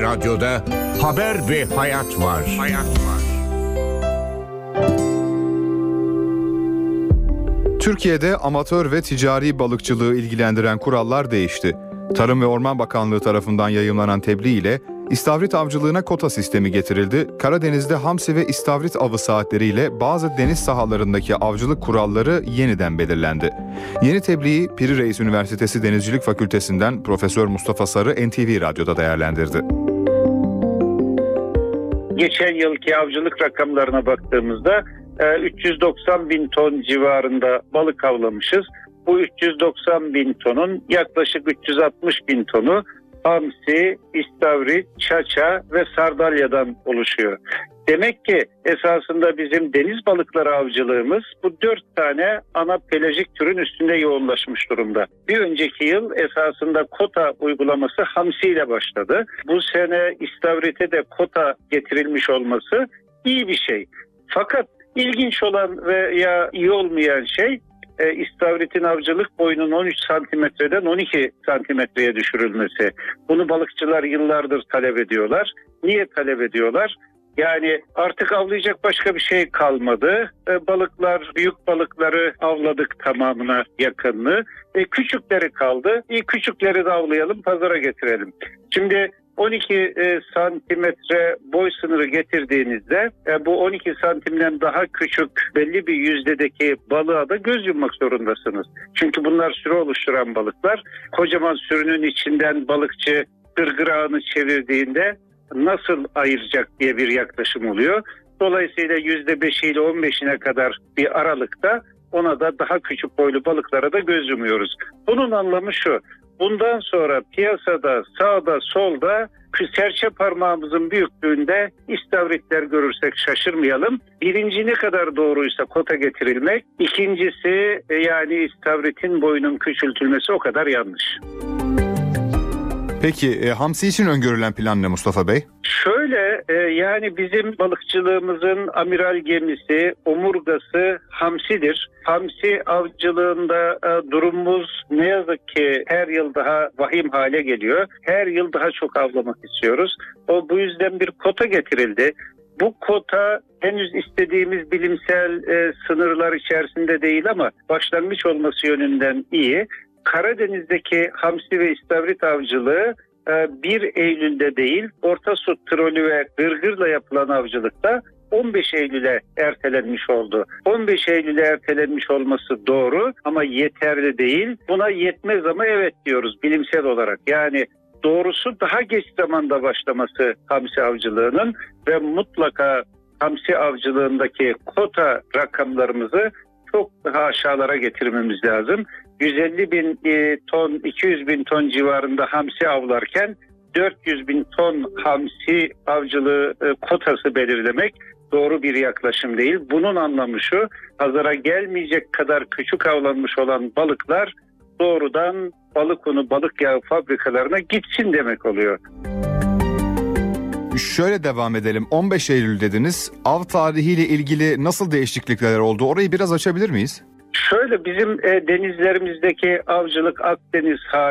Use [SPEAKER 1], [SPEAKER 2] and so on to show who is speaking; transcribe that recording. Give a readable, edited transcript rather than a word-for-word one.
[SPEAKER 1] Radyoda haber ve hayat var.
[SPEAKER 2] Türkiye'de amatör ve ticari balıkçılığı ilgilendiren kurallar değişti. Tarım ve Orman Bakanlığı tarafından yayımlanan tebliğ ile istavrit avcılığına kota sistemi getirildi. Karadeniz'de hamsi ve istavrit avı saatleriyle bazı deniz sahalarındaki avcılık kuralları yeniden belirlendi. Yeni tebliği Piri Reis Üniversitesi Denizcilik Fakültesinden Profesör Mustafa Sarı NTV Radyo'da değerlendirdi.
[SPEAKER 3] Geçen yılki avcılık rakamlarına baktığımızda 390 bin ton civarında balık avlamışız. Bu 390 bin tonun yaklaşık 360 bin tonu hamsi, istavrit, çaça ve sardalyadan oluşuyor. Demek ki esasında bizim deniz balıkları avcılığımız bu 4 tane ana pelajik türün üstünde yoğunlaşmış durumda. Bir önceki yıl esasında kota uygulaması hamsiyle başladı. Bu sene istavrite de kota getirilmiş olması iyi bir şey. Fakat ilginç olan veya iyi olmayan şey istavritin avcılık boyunun 13 santimetreden 12 santimetreye düşürülmesi. Bunu balıkçılar yıllardır talep ediyorlar. Niye talep ediyorlar? Yani artık avlayacak başka bir şey kalmadı. Balıklar, büyük balıkları avladık tamamına yakınını. Küçükleri kaldı. Küçükleri de avlayalım, pazara getirelim. Şimdi 12 santimetre boy sınırı getirdiğinizde bu 12 santimden daha küçük belli bir yüzdedeki balığa da göz yummak zorundasınız. Çünkü bunlar sürü oluşturan balıklar. Kocaman sürünün içinden balıkçı gırgırağını çevirdiğinde nasıl ayıracak diye bir yaklaşım oluyor. Dolayısıyla %5 ile 15'ine kadar bir aralıkta ona da daha küçük boylu balıklara da göz yumuyoruz. Bunun anlamı şu: bundan sonra piyasada sağda solda serçe parmağımızın büyüklüğünde istavritler görürsek şaşırmayalım. Birinci ne kadar doğruysa kota getirilmek, ikincisi yani istavritin boyunun küçültülmesi o kadar yanlış.
[SPEAKER 2] Peki hamsi için öngörülen plan ne Mustafa Bey?
[SPEAKER 3] Şöyle yani bizim balıkçılığımızın amiral gemisi, omurgası hamsidir. Hamsi avcılığında durumumuz ne yazık ki her yıl daha vahim hale geliyor. Her yıl daha çok avlamak istiyoruz. Bu yüzden bir kota getirildi. Bu kota henüz istediğimiz bilimsel sınırlar içerisinde değil ama başlangıç olması yönünden iyi. Karadeniz'deki hamsi ve istavrit avcılığı 1 Eylül'de değil, Orta Su trolü ve gırgırla yapılan avcılıkta 15 Eylül'e ertelenmiş oldu. 15 Eylül'e ertelenmiş olması doğru ama yeterli değil. Buna yetmez ama evet diyoruz bilimsel olarak. Yani doğrusu daha geç zamanda başlaması hamsi avcılığının ve mutlaka hamsi avcılığındaki kota rakamlarımızı çok daha aşağılara getirmemiz lazım. 150 bin ton, 200 bin ton civarında hamsi avlarken 400 bin ton hamsi avcılığı kotası belirlemek doğru bir yaklaşım değil. Bunun anlamı şu: pazara gelmeyecek kadar küçük avlanmış olan balıklar doğrudan balık unu, balık yağı fabrikalarına gitsin demek oluyor.
[SPEAKER 2] Şöyle devam edelim. 15 Eylül dediniz. Av tarihiyle ilgili nasıl değişiklikler oldu? Orayı biraz açabilir miyiz?
[SPEAKER 3] Şöyle bizim denizlerimizdeki avcılık Akdeniz